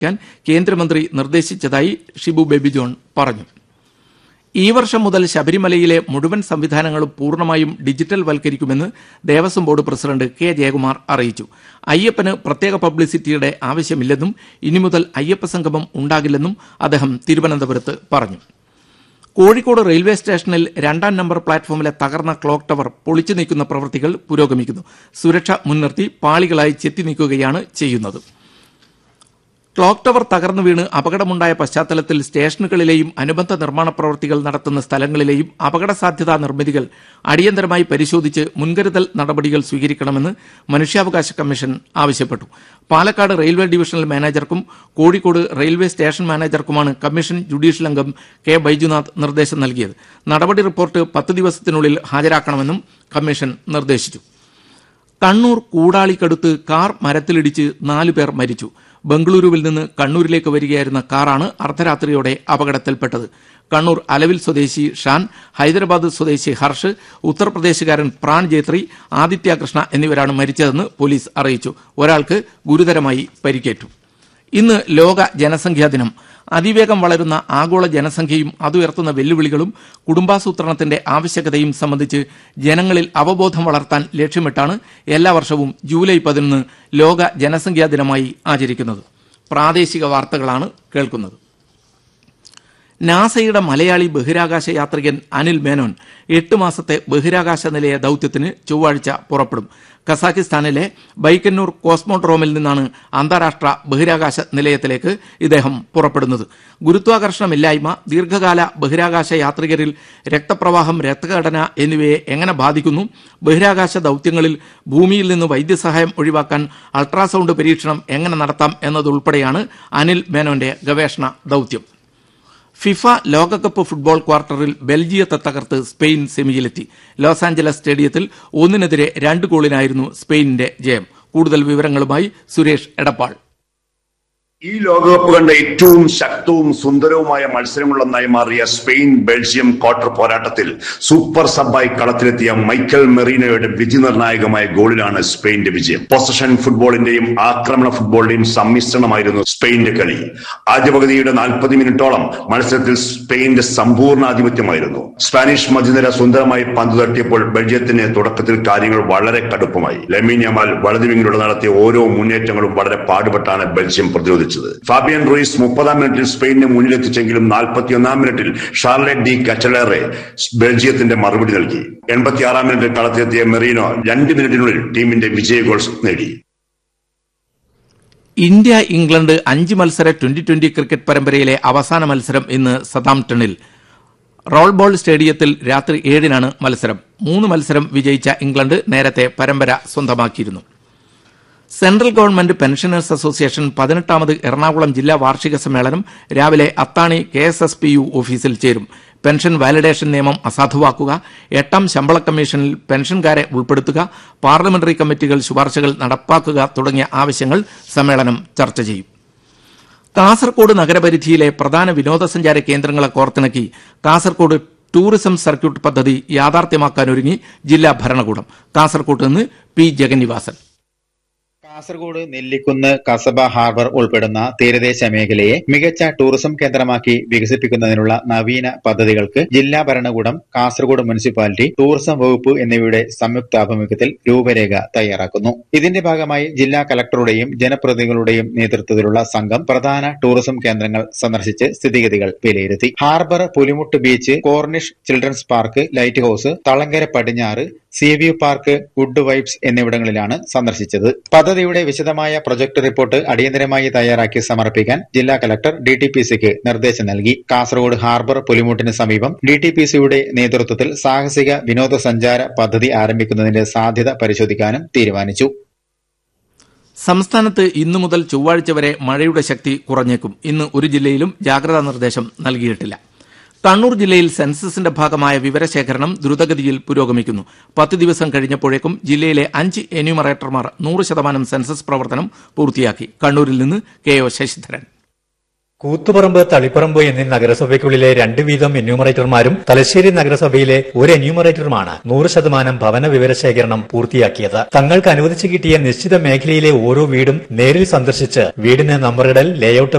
കേന്ദ്രമന്ത്രി നിർദ്ദേശിച്ചതായി Shibu baby John പറഞ്ഞു. ഈ വർഷം മുതൽ ശബരിമലയിലെ മുഴുവൻ സംവിധാനങ്ങളും പൂർണ്ണമായും digital വൽക്കരിക്കുമെന്ന് Devaswom board president K Jayakumar അറിയിച്ചു. അയ്യപ്പന് പ്രത്യേക പബ്ലിസിറ്റിയുടെ ആവശ്യമില്ലെന്നും ഇനി മുതൽ അയ്യപ്പ സംഗമം ഉണ്ടാകില്ലെന്നും അദ്ദേഹം തിരുവനന്തപുരത്ത് പറഞ്ഞു. കോഴിക്കോട് റെയിൽവേ സ്റ്റേഷനിൽ 2-ാം നമ്പർ പ്ലാറ്റ്ഫോമിലെ തകർന്ന ക്ലോക്ക് ടവർ പൊളിച്ചു നീക്കുന്ന പ്രവൃത്തികൾ പുരോഗമിക്കുന്നു. സുരക്ഷ മുൻനിർത്തി പാളികളായി ചെത്തി നീക്കുകയാണ് ചെയ്യുന്നത്. ക്ലോക്ക് ടവർ തകർന്നു വീണ് അപകടമുണ്ടായ പശ്ചാത്തലത്തിൽ സ്റ്റേഷനുകളിലെയും അനുബന്ധ നിർമ്മാണ പ്രവൃത്തികൾ നടത്തുന്ന സ്ഥലങ്ങളിലെയും അപകട സാധ്യതാ നിർമ്മിതികൾ അടിയന്തരമായി പരിശോധിച്ച് മുൻകരുതൽ നടപടികൾ സ്വീകരിക്കണമെന്ന് മനുഷ്യാവകാശ കമ്മീഷൻ ആവശ്യപ്പെട്ടു. Palakkad railway divisional മാനേജർക്കും Kozhikode railway station മാനേജർക്കുമാണ് commission judicial അംഗം കെ ബൈജുനാഥ് നിർദ്ദേശം നൽകിയത്. നടപടി റിപ്പോർട്ട് 10 ദിവസത്തിനുള്ളിൽ ഹാജരാക്കണമെന്നും കമ്മീഷൻ നിർദ്ദേശിച്ചു. കണ്ണൂർ കൂടാളിക്കടുത്ത് കാർ മരത്തിലിടിച്ച് 4 പേർ മരിച്ചു. ബംഗളൂരുവിൽ നിന്ന് കണ്ണൂരിലേക്ക് വരികയായിരുന്ന കാറാണ് അർദ്ധരാത്രിയോടെ അപകടത്തിൽപ്പെട്ടത്. കണ്ണൂർ അലവിൽ സ്വദേശി ഷാൻ, ഹൈദരാബാദ് സ്വദേശി ഹർഷ്, ഉത്തർപ്രദേശുകാരൻ പ്രാൺ ജേത്രി, ആദിത്യ കൃഷ്ണ എന്നിവരാണ് മരിച്ചതെന്ന് പോലീസ് അറിയിച്ചു. ഒരാൾക്ക് ഗുരുതരമായി പരിക്കേറ്റു. ഇന്ന് ലോക ജനസംഖ്യാ ദിനം. അതിവേഗം വളരുന്ന ആഗോള ജനസംഖ്യയും അതുയർത്തുന്ന വെല്ലുവിളികളും കുടുംബാസൂത്രണത്തിന്റെ ആവശ്യകതയും സംബന്ധിച്ച് ജനങ്ങളിൽ അവബോധം വളർത്താൻ ലക്ഷ്യമിട്ടാണ് എല്ലാ വർഷവും ജൂലൈ 11 ലോക ജനസംഖ്യാ ദിനമായി ആചരിക്കുന്നത്. പ്രാദേശിക വാർത്തകളാണ് കേൾക്കുന്നത്. നാസയുടെ മലയാളി ബഹിരാകാശ യാത്രികൻ അനിൽ മേനോൻ 8 മാസത്തെ ബഹിരാകാശ നിലയ ദൌത്യത്തിന് ചൊവ്വാഴ്ച പുറപ്പെടും. കസാഖിസ്ഥാനിലെ ബൈക്കന്നൂർ കോസ്മോഡ്രോമിൽ നിന്നാണ് അന്താരാഷ്ട്ര ബഹിരാകാശ നിലയത്തിലേക്ക് ഇദ്ദേഹം പുറപ്പെടുന്നത്. ഗുരുത്വാകർഷണമില്ലായ്മ, ദീർഘകാല ബഹിരാകാശ യാത്രികരിൽ രക്തപ്രവാഹം, രക്തഘടന എന്നിവയെ എങ്ങനെ ബാധിക്കുന്നു, ബഹിരാകാശ ദൌത്യങ്ങളിൽ ഭൂമിയിൽ നിന്ന് വൈദ്യസഹായം ഒഴിവാക്കാൻ അൾട്രാസൗണ്ട് പരീക്ഷണം എങ്ങനെ നടത്താം എന്നതുൾപ്പെടെയാണ് അനിൽ മേനോന്റെ ഗവേഷണ ദൌത്യം. ഫിഫ ലോകകപ്പ് ഫുട്ബോൾ ക്വാർട്ടറിൽ ബെൽജിയത്തെ തകർത്ത് സ്പെയിൻ സെമിയിലെത്തി. ലോസ് ആഞ്ചലസ് സ്റ്റേഡിയത്തിൽ 1-2 ഗോളിനായിരുന്നു സ്പെയിനിന്റെ ജയം. കൂടുതൽ വിവരങ്ങളുമായി സുരേഷ് എടപ്പാൾ. ഈ ലോകകപ്പ് കണ്ട ഏറ്റവും ശക്തവും സുന്ദരവുമായ മത്സരങ്ങളൊന്നായി മാറിയ സ്പെയിൻ ബെൽജിയം ക്വാർട്ടർ പോരാട്ടത്തിൽ സൂപ്പർ സബ്ബായി കളത്തിലെത്തിയ മൈക്കൽ മെറീനോയുടെ വിധിനിർണായകമായ ഗോളിലാണ് സ്പെയിന്റെ വിജയം. പൊസഷൻ ഫുട്ബോളിന്റെയും ആക്രമണ ഫുട്ബോളിന്റെയും സമ്മിശ്രണമായിരുന്നു സ്പെയിന്റെ കളി. ആദ്യ പകുതിയുടെ 40 മിനിറ്റോളം മത്സരത്തിൽ സ്പെയിന്റെ സമ്പൂർണ്ണ ആധിപത്യമായിരുന്നു. സ്പാനിഷ് മധ്യനിര സുന്ദരമായി പന്ത് തട്ടിയപ്പോൾ ബെൽജിയത്തിന് തുടക്കത്തിൽ കാര്യങ്ങൾ വളരെ കടുപ്പമായി. ലമീൻ യമാൽ വലതുവിങ്ങിലൂടെ നടത്തിയ ഓരോ മുന്നേറ്റങ്ങളും വളരെ പാടുപെട്ടാണ് ബെൽജിയം പ്രതിരോധിച്ചത്. ഫാബിയൻ റൂയിസ് 30-ാം മിനിറ്റിൽ സ്പെയിനെ മുന്നിലെത്തിച്ചെങ്കിലും 41-ാം മിനിറ്റിൽ ഷാർലറ്റ് ഡി കറ്റലേറെ ബെൽജിയത്തിന്റെ മറുപടി നൽകി. 86-ാം മിനിറ്റിൽ കളത്തിലെത്തിയ മെറീനോ 2 മിനിറ്റിനുള്ളിൽ ടീമിന്റെ വിജയ ഗോൾ നേടി. ഇന്ത്യ ഇംഗ്ലണ്ട് 5 മത്സര ട്വന്റി ക്രിക്കറ്റ് പരമ്പരയിലെ അവസാന മത്സരം ഇന്ന് സതാംപ്ടണിൽ റോൾബോൾ സ്റ്റേഡിയത്തിൽ രാത്രി 7-നാണ് മത്സരം. 3 മത്സരം വിജയിച്ച ഇംഗ്ലണ്ട് നേരത്തെ പരമ്പര സ്വന്തമാക്കിയിരുന്നു. Central government pensioners association 18ാമത് Ernakulam ജില്ലാ വാർഷിക സമ്മേളനം രാവിലെ അത്താണി KSSPU ഓഫീസിൽ ചേരും. പെൻഷൻ വാലിഡേഷൻ നിയമം അസാധുവാക്കുക, 8ാം ശമ്പള കമ്മീഷനിൽ പെൻഷൻകാരെ ഉൾപ്പെടുത്തുക, പാർലമെന്ററി കമ്മിറ്റികൾ ശുപാർശകൾ നടപ്പാക്കുക തുടങ്ങിയ ആവശ്യങ്ങൾ സമ്മേളനം ചർച്ച ചെയ്യും. കാസർകോട് നഗരപരിധിയിലെ പ്രധാന വിനോദസഞ്ചാര കേന്ദ്രങ്ങളെ കോർത്തിണക്കി കാസർകോട് ടൂറിസം സർക്യൂട്ട് പദ്ധതി യാഥാർത്ഥ്യമാക്കാനൊരുങ്ങി ജില്ലാ ഭരണകൂടം. കാസർകോട്ട് നിന്ന് പി ജഗന്നിവാസൻ. കാസർഗോഡ് നെല്ലിക്കുന്ന് കസബ ഹാർബർ ഉൾപ്പെടുന്ന തീരദേശ മേഖലയെ മികച്ച ടൂറിസം കേന്ദ്രമാക്കി വികസിപ്പിക്കുന്നതിനുള്ള നവീന പദ്ധതികൾക്ക് ജില്ലാ ഭരണകൂടം, കാസർഗോഡ് മുനിസിപ്പാലിറ്റി, ടൂറിസം വകുപ്പ് എന്നിവയുടെ സംയുക്താഭിമുഖ്യത്തിൽ രൂപരേഖ തയ്യാറാക്കുന്നു. ഇതിന്റെ ഭാഗമായി ജില്ലാ കലക്ടറുടെയും ജനപ്രതിനിധികളുടെയും നേതൃത്വത്തിലുള്ള സംഘം പ്രധാന ടൂറിസം കേന്ദ്രങ്ങൾ സന്ദർശിച്ച് സ്ഥിതിഗതികൾ വിലയിരുത്തി. Harbour, പുലിമുട്ട് beach, Corniche children's park, light house, Thalangara പടിഞ്ഞാറ്, സീവ്യൂ പാർക്ക്, ഗുഡ് വൈബ്സ് എന്നിവിടങ്ങളിലാണ് സന്ദർശിച്ചത്. പദ്ധതിയുടെ വിശദമായ പ്രൊജക്ട് റിപ്പോർട്ട് അടിയന്തരമായി തയ്യാറാക്കി സമർപ്പിക്കാൻ ജില്ലാ കലക്ടർ DTPCക്ക് നിർദ്ദേശം നൽകി. കാസർഗോഡ് ഹാർബർ പുലിമുട്ടിന് സമീപം DTPCയുടെ നേതൃത്വത്തിൽ സാഹസിക വിനോദസഞ്ചാര പദ്ധതി ആരംഭിക്കുന്നതിന്റെ സാധ്യത പരിശോധിക്കാനും തീരുമാനിച്ചു. സംസ്ഥാനത്ത് ഇന്നു മുതൽ ചൊവ്വാഴ്ച വരെ മഴയുടെ ശക്തി കുറഞ്ഞേക്കും. ഇന്ന് ഒരു ജില്ലയിലും ജാഗ്രതാ നിർദ്ദേശം നൽകിയിട്ടില്ല. കണ്ണൂർ ജില്ലയിൽ സെൻസസിന്റെ ഭാഗമായ വിവരശേഖരണം ദ്രുതഗതിയിൽ പുരോഗമിക്കുന്നു. 10 ദിവസം കഴിഞ്ഞപ്പോഴേക്കും ജില്ലയിലെ 5 എന്യൂമറേറ്റർമാർ 100% സെൻസസ് പ്രവർത്തനം പൂർത്തിയാക്കി. കണ്ണൂരിൽ നിന്ന് KO ശശിധരൻ. കൂത്തുപറമ്പ്, തളിപ്പറമ്പ് എന്നീ നഗരസഭയ്ക്കുള്ളിലെ 2 വീതം എന്യൂമറേറ്റർമാരും തലശ്ശേരി നഗരസഭയിലെ ഒരു എന്യൂമറേറ്ററുമാണ് 100% ഭവന വിവരശേഖരണം പൂർത്തിയാക്കിയത്. തങ്ങൾക്ക് അനുവദിച്ചു കിട്ടിയ നിശ്ചിത മേഖലയിലെ ഓരോ വീടും നേരിൽ സന്ദർശിച്ച് വീടിന് നമ്പറിടൽ, ലേഔട്ട്